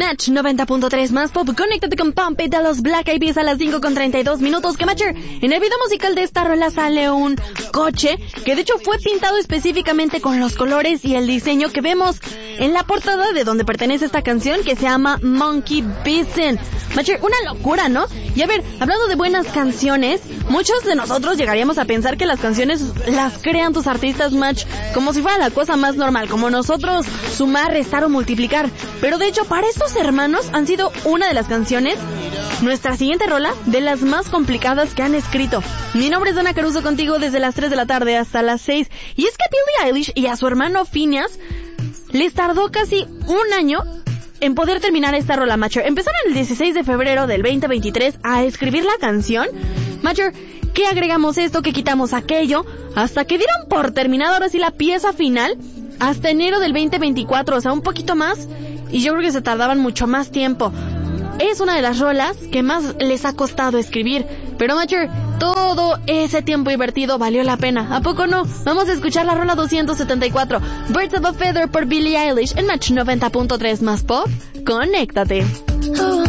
Match 90.3 más pop. Conéctate con Pump It de los Black Eyed Peas a las 5:32. Que Matcher, en el video musical de esta rola sale un coche que de hecho fue pintado específicamente con los colores y el diseño que vemos en la portada de donde pertenece esta canción, que se llama Monkey Business. Matcher, una locura, ¿no? Y a ver, hablando de buenas canciones, muchos de nosotros llegaríamos a pensar que las canciones las crean tus artistas, Match, como si fuera la cosa más normal, como nosotros sumar, restar o multiplicar. Pero de hecho, para estos hermanos han sido una de las canciones, nuestra siguiente rola, de las más complicadas que han escrito. Mi nombre es Dana Caruso, contigo desde las 3 de la tarde hasta las 6. Y es que a Billie Eilish y a su hermano Phineas les tardó casi un año en poder terminar esta rola, Matcher. Empezaron el 16 de febrero del 2023 a escribir la canción. Matcher, ¿qué agregamos esto? ¿Qué quitamos aquello? Hasta que dieron por terminado ahora sí la pieza final hasta enero del 2024, o sea, un poquito más. Y yo creo que se tardaban mucho más tiempo. Es una de las rolas que más les ha costado escribir. Pero, Matcher, todo ese tiempo invertido valió la pena. ¿A poco no? Vamos a escuchar la rola 274, Birds of a Feather por Billie Eilish en Match 90.3 más pop. Conéctate.